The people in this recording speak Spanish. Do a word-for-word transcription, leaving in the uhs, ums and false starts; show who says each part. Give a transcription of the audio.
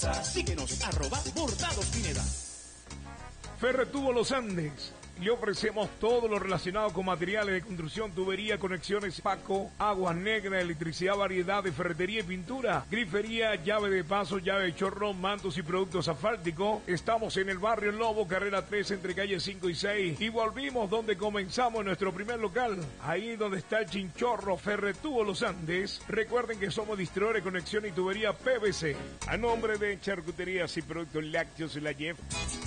Speaker 1: Síguenos, arroba Bordados Pineda.
Speaker 2: Ferretubo Los Andes. Le ofrecemos todo lo relacionado con materiales de construcción, tubería, conexiones, paco, aguas negras, electricidad, variedad de ferretería y pintura, grifería, llave de paso, llave de chorro, mantos y productos asfálticos. Estamos en el barrio Lobo, carrera tres, entre calles cinco y seis. Y volvimos donde comenzamos nuestro primer local, ahí donde está el chinchorro. Ferretubo Los Andes. Recuerden que somos distribuidores de conexión y tubería P V C. A nombre de Charcuterías y Productos Lácteos La Jeff,